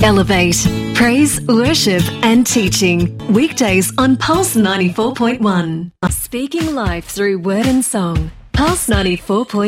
Elevate. Praise, worship and teaching. Weekdays on Pulse 94.1. Speaking life through word and song. Pulse 94.1.